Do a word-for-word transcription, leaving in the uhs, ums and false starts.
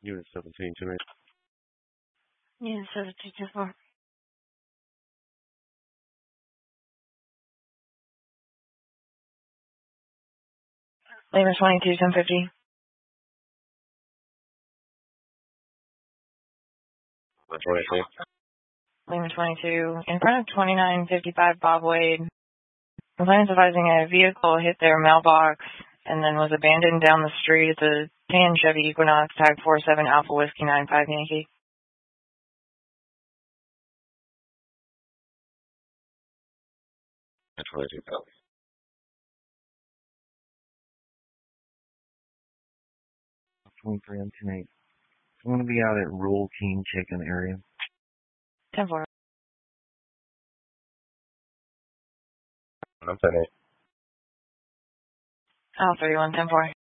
Unit seventeen, two eight. Unit seventeen, two four. Lima twenty-two, ten fifty. twenty-two. Lima twenty-two, in front of twenty-nine fifty-five Bob Wade. Complainants advising a vehicle hit their mailbox and then was abandoned down the street at the tan Chevy Equinox, tag four seven Alpha Whiskey nine five Yankee. twenty-two, Pally. twenty-three on ten eight. I'm going to be out at Rural King Chicken area. ten four. I'm ten eight. Alpha thirty-one, ten four.